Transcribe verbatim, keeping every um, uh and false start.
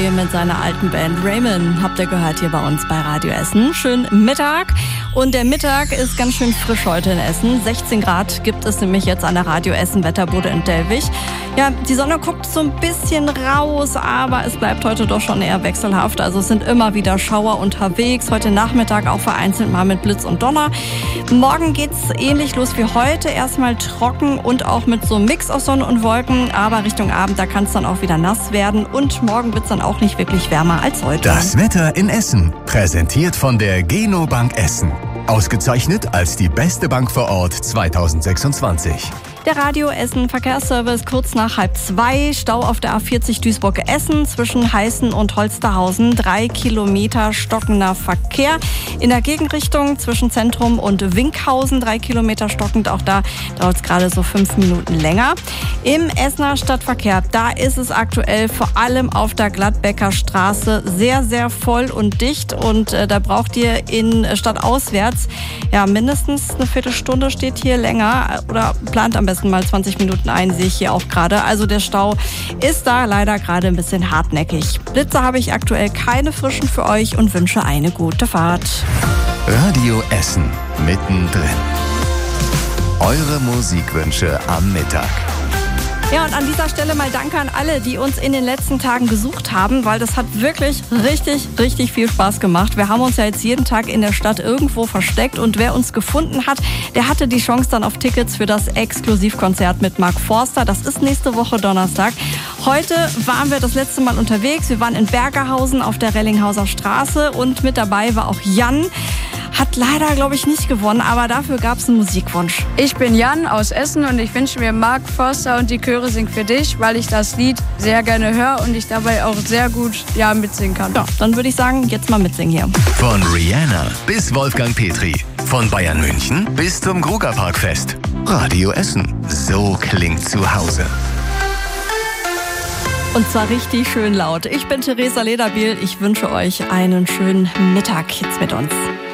Mit seiner alten Band Raymond habt ihr gehört hier bei uns bei Radio Essen. Schönen Mittag. Und der Mittag ist ganz schön frisch heute in Essen. sechzehn Grad gibt es nämlich jetzt an der Radio Essen Wetterbude in Dellwig. Ja, die Sonne guckt so ein bisschen raus, aber es bleibt heute doch schon eher wechselhaft. Also es sind immer wieder Schauer unterwegs. Heute Nachmittag auch vereinzelt mal mit Blitz und Donner. Morgen geht's ähnlich los wie heute. Erstmal trocken und auch mit so einem Mix aus Sonne und Wolken. Aber Richtung Abend, da kann es dann auch wieder nass werden. Und morgen wird's dann auch nicht wirklich wärmer als heute. Das Wetter in Essen, präsentiert von der Genobank Essen. Ausgezeichnet als die beste Bank vor Ort zweitausendsechsundzwanzig. Der Radio Essen Verkehrsservice kurz nach halb zwei. Stau auf der A vierzig Duisburg-Essen zwischen Heißen und Holsterhausen. Drei Kilometer stockender Verkehr. In der Gegenrichtung zwischen Zentrum und Winkhausen. Drei Kilometer stockend. Auch da dauert es gerade so fünf Minuten länger. Im Essener Stadtverkehr, da ist es aktuell vor allem auf der Gladbecker Straße sehr, sehr voll und dicht. Und äh, da braucht ihr in stadtauswärts ja mindestens eine Viertelstunde steht hier länger oder plant am besten mal zwanzig Minuten ein, sehe ich hier auch gerade. Also der Stau ist da leider gerade ein bisschen hartnäckig. Blitze habe ich aktuell keine frischen für euch und wünsche eine gute Fahrt. Radio Essen, mittendrin. Eure Musikwünsche am Mittag. Ja, und an dieser Stelle mal Danke an alle, die uns in den letzten Tagen gesucht haben, weil das hat wirklich richtig, richtig viel Spaß gemacht. Wir haben uns ja jetzt jeden Tag in der Stadt irgendwo versteckt und wer uns gefunden hat, der hatte die Chance dann auf Tickets für das Exklusivkonzert mit Mark Forster. Das ist nächste Woche Donnerstag. Heute waren wir das letzte Mal unterwegs. Wir waren in Bergerhausen auf der Rellinghauser Straße und mit dabei war auch Jan. Hat leider, glaube ich, nicht gewonnen, aber dafür gab es einen Musikwunsch. Ich bin Jan aus Essen und ich wünsche mir Mark Forster und die Chöre singt für dich, weil ich das Lied sehr gerne höre und ich dabei auch sehr gut ja, mitsingen kann. Ja, dann würde ich sagen, jetzt mal mitsingen hier. Von Rihanna bis Wolfgang Petri. Von Bayern München bis zum Grugerparkfest. Radio Essen. So klingt zu Hause. Und zwar richtig schön laut. Ich bin Theresa Lederbiel. Ich wünsche euch einen schönen Mittag jetzt mit uns.